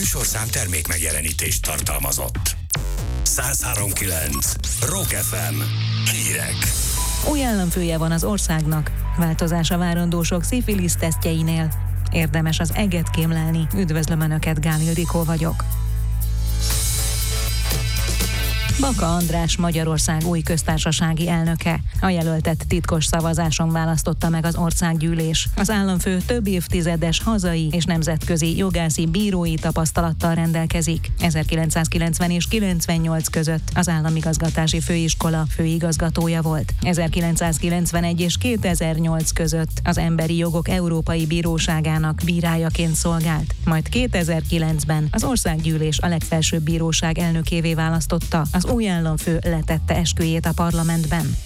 műsorszám termék megjelenítést tartalmazott. 103.9 Rock FM hírek. Új államfője van az országnak. Változás a várandósok szifilisz tesztjeinél. Érdemes az eget kémlelni. Üdvözlöm Önöket, Gál Ildikó vagyok. Baka András Magyarország új köztársasági elnöke. A jelöltet titkos szavazáson választotta meg az országgyűlés. Az államfő több évtizedes hazai és nemzetközi jogászi bírói tapasztalattal rendelkezik. 1990 és 98 között az Államigazgatási Főiskola főigazgatója volt. 1991 és 2008 között az Emberi Jogok Európai Bíróságának bírájaként szolgált. Majd 2009-ben az országgyűlés a legfelsőbb bíróság elnökévé választotta. Az új államfő letette esküjét a parlamentben.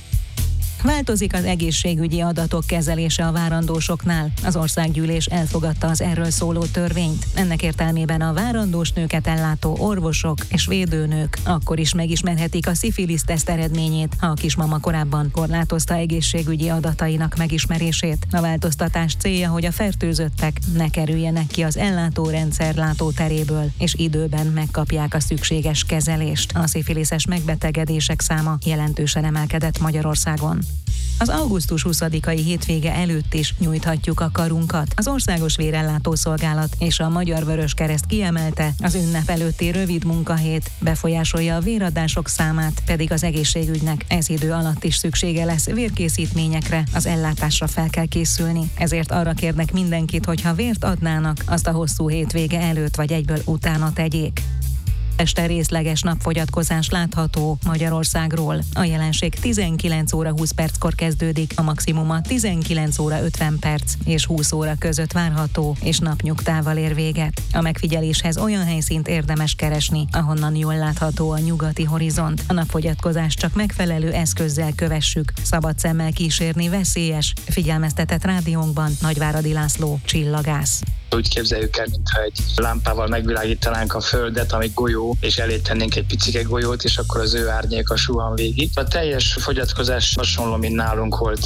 Változik az egészségügyi adatok kezelése a várandósoknál. Az országgyűlés elfogadta az erről szóló törvényt. Ennek értelmében a várandós nőket ellátó orvosok és védőnők akkor is megismerhetik a szifilisz teszt eredményét, ha a kismama korábban korlátozta egészségügyi adatainak megismerését. A változtatás célja, hogy a fertőzöttek ne kerüljenek ki az ellátórendszer látóteréből, és időben megkapják a szükséges kezelést. A szifiliszes megbetegedések száma jelentősen emelkedett Magyarországon. Az augusztus 20-ai hétvége előtt is nyújthatjuk a karunkat. Az Országos Vérellátó Szolgálat és a Magyar Vöröskereszt kiemelte, az ünnep előtti rövid munkahét befolyásolja a véradások számát, pedig az egészségügynek ez idő alatt is szüksége lesz vérkészítményekre, az ellátásra fel kell készülni. Ezért arra kérnek mindenkit, hogy ha vért adnának, azt a hosszú hétvége előtt vagy egyből utána tegyék. Este részleges napfogyatkozás látható Magyarországról. A jelenség 19 óra 20 perckor kezdődik, a maximuma 19 óra 50 perc és 20 óra között várható, és napnyugtával ér véget. A megfigyeléshez olyan helyszínt érdemes keresni, ahonnan jól látható a nyugati horizont. A napfogyatkozást csak megfelelő eszközzel kövessük, szabad szemmel kísérni veszélyes, figyelmeztetett rádiónkban Nagyváradi László, csillagász. Úgy képzeljük el, mintha egy lámpával megvilágítanánk a Földet, ami golyó, és elé tennénk egy picike golyót, és akkor az ő árnyéka suhan végig. A teljes fogyatkozás hasonló, mint nálunk volt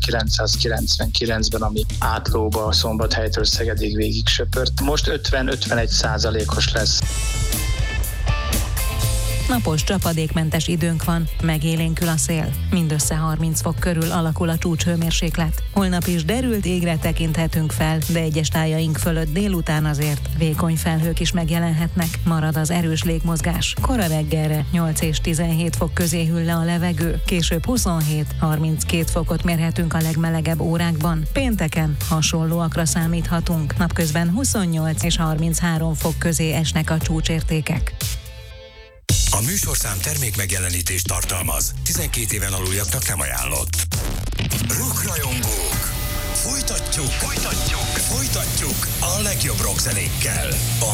1999-ben, ami Átlóba, Szombathelytől Szegedig végig söpört. Most 50-51%-os lesz. Napos, csapadékmentes időnk van, megélénkül a szél. Mindössze 30 fok körül alakul a csúcshőmérséklet. Holnap is derült égre tekinthetünk fel, de egyes tájaink fölött délután azért vékony felhők is megjelenhetnek. Marad az erős légmozgás. Kora reggelre 8 és 17 fok közé hűl le a levegő, később 27-32 fokot mérhetünk a legmelegebb órákban. Pénteken hasonlóakra számíthatunk. Napközben 28 és 33 fok közé esnek a csúcsértékek. A műsorszám termék megjelenítést tartalmaz. 12 éven aluljaknak nem ajánlott. Rockrajongók! Folytatjuk a legjobb rockzenékkel. A